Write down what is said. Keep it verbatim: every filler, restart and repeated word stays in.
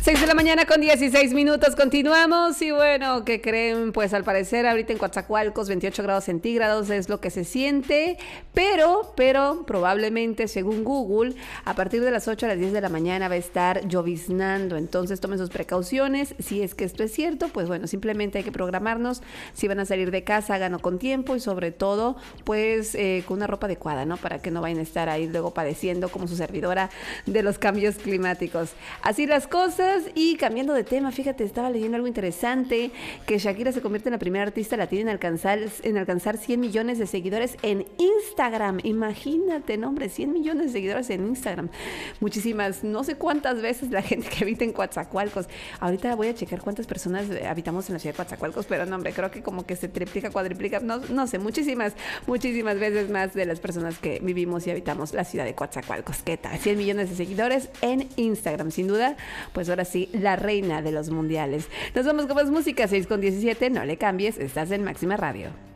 seis de la mañana con dieciséis minutos, continuamos y bueno, ¿qué creen? Pues al parecer ahorita en Coatzacoalcos veintiocho grados centígrados es lo que se siente, pero, pero probablemente según Google, a partir de las ocho a las diez de la mañana va a estar lloviznando, entonces tomen sus precauciones, si es que esto es cierto, pues bueno, simplemente hay que programarnos, si van a salir de casa, háganlo con tiempo y sobre todo, pues eh, con una ropa adecuada, ¿no? Para que no vayan a estar ahí luego padeciendo como su servidora de los cambios climáticos. Así las cosas. Y cambiando de tema, fíjate, estaba leyendo algo interesante, que Shakira se convierte en la primera artista latina en alcanzar, en alcanzar cien millones de seguidores en Instagram. Imagínate, no, hombre, cien millones de seguidores en Instagram. Muchísimas, no sé cuántas veces la gente que habita en Coatzacoalcos. Ahorita voy a checar cuántas personas habitamos en la ciudad de Coatzacoalcos, pero no, hombre, creo que como que se triplica, cuadriplica, no, no sé, muchísimas, muchísimas veces más de las personas que vivimos y habitamos la ciudad de Coatzacoalcos. ¿Qué tal? cien millones de seguidores en Instagram, sin duda, pues ahora sí, la reina de los mundiales. Nos vamos con más música, seis con diecisiete, no le cambies, estás en Máxima Radio.